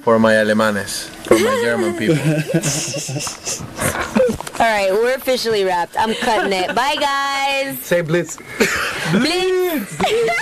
for my alemanes, for my German people. Alright, we're officially wrapped. I'm cutting it. Bye, guys. Say blitz. Blitz.